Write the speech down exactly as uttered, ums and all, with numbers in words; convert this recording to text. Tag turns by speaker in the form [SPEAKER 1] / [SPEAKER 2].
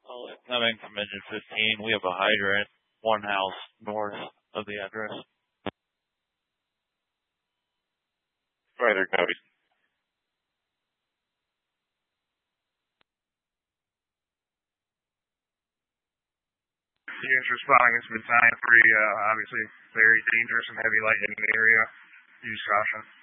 [SPEAKER 1] Uh, coming from engine fifteen, we have a hydrant one house north of the address.
[SPEAKER 2] Right there, copy.
[SPEAKER 3] Units responding is battalion three, uh, obviously very dangerous and heavy lightning in the area. Use caution.